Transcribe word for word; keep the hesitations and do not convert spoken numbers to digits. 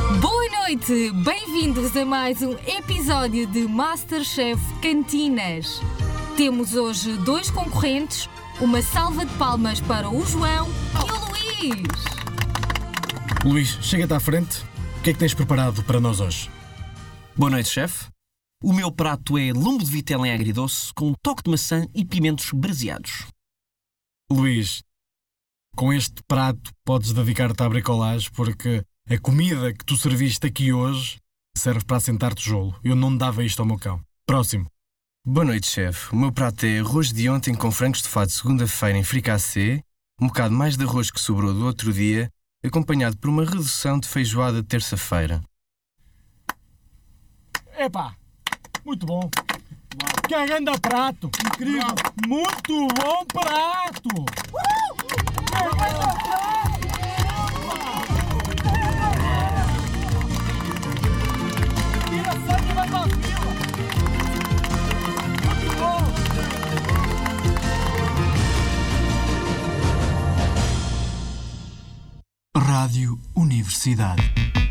Boa noite, bem-vindos a mais um episódio de MasterChef Cantinas. Temos hoje dois concorrentes, uma salva de palmas para o João e o Luís. Luís, chega-te à frente. O que é que tens preparado para nós hoje? Boa noite, chefe. O meu prato é lombo de vitela em agridoce com um toque de maçã e pimentos braseados. Luís, com este prato podes dedicar-te à bricolagem porque a comida que tu serviste aqui hoje serve para assentar tijolo. Eu não dava isto ao meu cão. Próximo. Boa noite, chefe. O meu prato é arroz de ontem com frangos de fado segunda-feira em fricassê, um bocado mais de arroz que sobrou do outro dia, acompanhado por uma redução de feijoada de terça-feira. Epá, muito bom. Que grande prato. Incrível. Muito bom prato. Tira sangue e vai pra fila. Muito bom. Rádio Universidade.